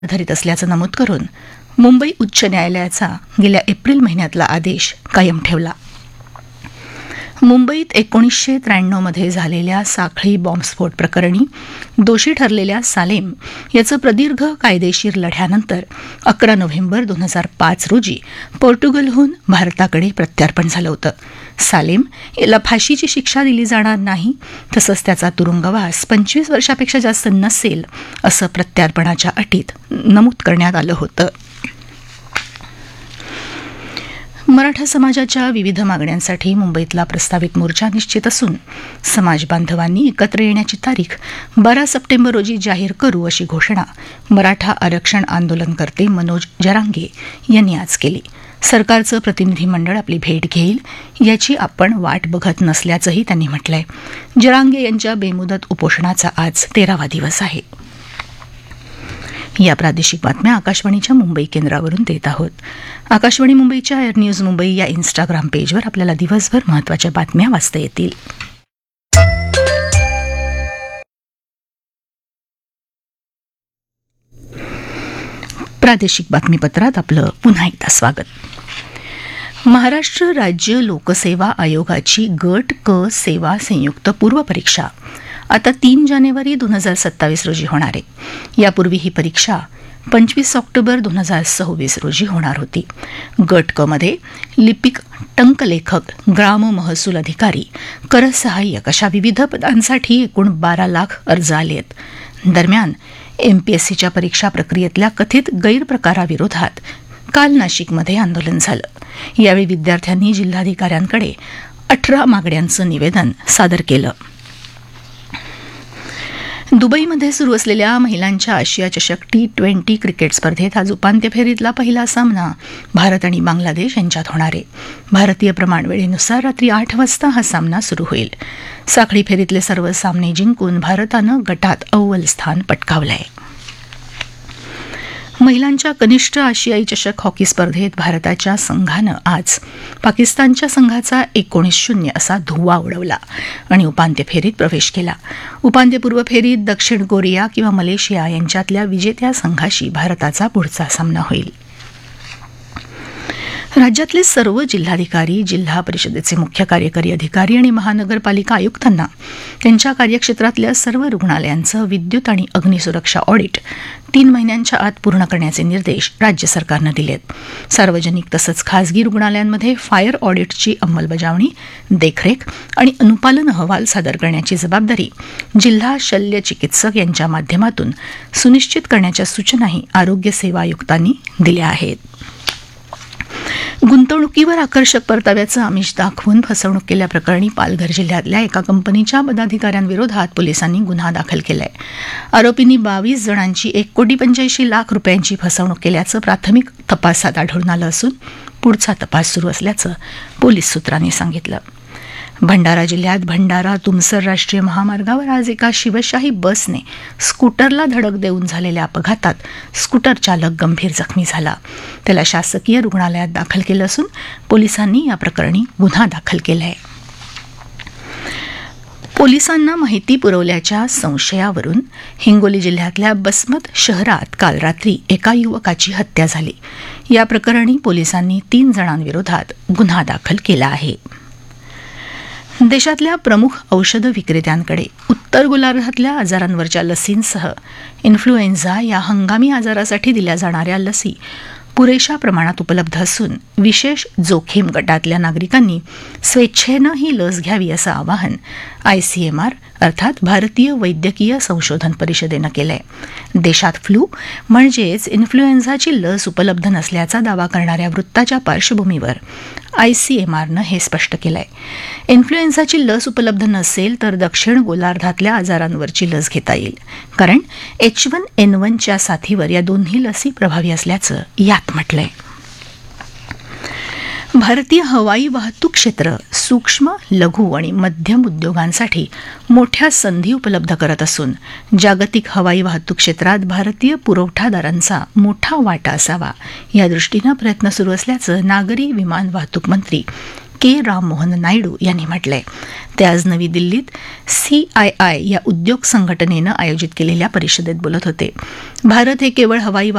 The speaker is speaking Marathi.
धरीत असल्याचं नमूद करून मुंबई उच्च न्यायालयाचा गेल्या एप्रिल महिन्यातला आदेश कायम ठेवला. मुंबईत 1993 मध्ये झालेल्या साखळी बॉम्बस्फोट प्रकरणी दोषी ठरलेल्या सालेम याचं प्रदीर्घ कायदेशीर लढ्यानंतर 11 नोव्हेंबर 2005 रोजी पोर्टुगलहून भारताकडे प्रत्यार्पण झालं होतं. सालेम याला फाशीची शिक्षा दिली जाणार नाही, तसंच त्याचा तुरुंगवास 25 वर्षापेक्षा जास्त नसेल असं प्रत्यार्पणाच्या अटीत नमूद करण्यात आलं होतं. मराठा समाजाच्या विविध मागण्यांसाठी मुंबईतला प्रस्तावित मोर्चा निश्चित असून समाज बांधवांनी एकत्र येण्याची तारीख 12 सप्टेंबर रोजी जाहीर करू अशी घोषणा मराठा आरक्षण आंदोलनकर्ते मनोज जरांगे यांनी आज केली. सरकारचं प्रतिनिधी मंडळ आपली भेट घेईल याची आपण वाट बघत नसल्याचंही त्यांनी म्हटलंय. जरांगे यांच्या बेमुदत उपोषणाचा आज 13वा दिवस आहे. या प्रादेशिक बातम्या आकाशवाणीच्या मुंबई केंद्रावरून देत आहोत. आकाशवाणी मुंबईच्या एअर न्यूज मुंबई या इन्स्टाग्राम पेजवर आपल्याला दिवसभर महत्त्वाच्या बातम्या वाचता येतील. प्रादेशिक बातमीपत्रात आपलं पुन्हा एकदा स्वागत. महाराष्ट्र राज्य लोकसेवा आयोगाची गट क सेवा संयुक्त पूर्वपरीक्षा आता 3 जानेवारी 2027 रोजी होणार आहे. यापूर्वी ही परीक्षा 25 ऑक्टोबर 2026 रोजी होणार होती. गट क मध्ये लिपिक, टंकलेखक, ग्राम महसूल अधिकारी, कर सहाय्यक अशा विविध पदांसाठी एकूण 12 लाख अर्ज आले आहेत. दरम्यान एमपीएससीच्या परीक्षा प्रक्रियेतल्या कथित गैरप्रकाराविरोधात काल नाशिकमध्ये आंदोलन झालं. यावेळी विद्यार्थ्यांनी जिल्हाधिकाऱ्यांकडे 18 मागण्यांचं निवेदन सादर केलं. दुबईमध्ये सुरू असलेल्या महिलांच्या आशिया चषक T20 क्रिकेट स्पर्धेत आज उपांत्य फेरीतला पहिला सामना भारत आणि बांगलादेश यांच्यात होणार आहे. भारतीय प्रमाणवेळेनुसार रात्री 8 वाजता हा सामना सुरू होईल. साखळी फेरीतले सर्व सामने जिंकून भारतानं गटात अव्वल स्थान पटकावलं आहे. महिलांच्या कनिष्ठ आशियाई चषक हॉकी स्पर्धेत भारताच्या संघानं आज पाकिस्तानच्या संघाचा 19-0 असा धुव्वा उडवला आणि उपांत्य फेरीत प्रवेश केला. उपांत्यपूर्व फेरीत दक्षिण कोरिया किंवा मलेशिया यांच्यातल्या विजेत्या संघाशी भारताचा पुढचा सामना होईल. राज्यातले सर्व जिल्हाधिकारी, जिल्हा परिषदेचे मुख्य कार्यकारी अधिकारी आणि महानगरपालिका आयुक्तांना त्यांच्या कार्यक्षेत्रातल्या सर्व रुग्णालयांचं विद्युत आणि अग्निसुरक्षा ऑडिट 3 महिन्यांच्या आत पूर्ण करण्याचे निर्देश राज्य सरकारनं दिलेत. सार्वजनिक तसंच खासगी रुग्णालयांमध्ये फायर ऑडिटची अंमलबजावणी, देखरेख आणि अनुपालन अहवाल सादर करण्याची जबाबदारी जिल्हा शल्य चिकित्सक यांच्या माध्यमातून सुनिश्चित करण्याच्या सूचनाही आरोग्य सेवा आयुक्तांनी दिल्या आहेत. गुंतवणुकीवर आकर्षक परताव्याचं आमिष दाखवून फसवणूक केल्याप्रकरणी पालघर जिल्ह्यातल्या एका कंपनीच्या पदाधिकाऱ्यांविरोधात पोलिसांनी गुन्हा दाखल केलाय. आरोपींनी 22 जणांची 1,85,00,000 रुपयांची फसवणूक केल्याचं प्राथमिक तपासात आढळून आलं असून पुढचा तपास सुरू असल्याचं पोलीस सूत्रांनी सांगितलं. भंडारा जिल्ह्यात भंडारा तुमसर राष्ट्रीय महामार्गावर आज एका शिवशाही बसने स्कूटरला धडक देऊन झालेल्या अपघातात स्कूटर चालक गंभीर जखमी झाला. त्याला शासकीय रुग्णालयात दाखल केलं असून पोलिसांनी या प्रकरणी गुन्हा दाखल केला आहे. पोलिसांना माहिती पुरवल्याच्या संशयावरून हिंगोली जिल्ह्यातल्या बसमत शहरात काल रात्री एका युवकाची हत्या झाली. या प्रकरणी पोलिसांनी 3 जणांविरोधात गुन्हा दाखल केला आहे. देशातल्या प्रमुख औषध विक्रेत्यांकडे उत्तर गोलार्धातल्या आजारांवरच्या लसींसह इन्फ्लुएन्झा या हंगामी आजारासाठी दिल्या जाणाऱ्या लसी पुरेशा प्रमाणात उपलब्ध असून विशेष जोखीम गटातल्या नागरिकांनी स्वेच्छेनं ही लस घ्यावी असं आवाहन ICMR अर्थात भारतीय वैद्यकीय संशोधन परिषदेनं केलंय. देशात फ्लू म्हणजेच इन्फ्लुएन्झाची लस उपलब्ध नसल्याचा दावा करणाऱ्या वृत्ताच्या पार्श्वभूमीवर ICMRनं हे स्पष्ट केलंय. इन्फ्लुएन्झाची लस उपलब्ध नसेल तर दक्षिण गोलार्धातल्या आजारांवरची लस घेता येईल, कारण H1N1च्या साथीवर या दोन्ही लसी प्रभावी असल्याचं यात म्हटलंय. भारतीय हवाई वाहतूक क्षेत्र सूक्ष्म, लघु आणि मध्यम उद्योगांसाठी मोठ्या संधी उपलब्ध करत असून जागतिक हवाई वाहतूक क्षेत्रात भारतीय पुरवठादारांचा मोठा वाटा असावा या दृष्टीनं प्रयत्न सुरू असल्याचं नागरी विमान वाहतूक मंत्री के राममोहन नायडू यांनी म्हटलंय. ते आज नवी दिल्लीत CII या उद्योग संघटनेनं आयोजित केलेल्या परिषदेत बोलत होते. भारत हे केवळ हवाई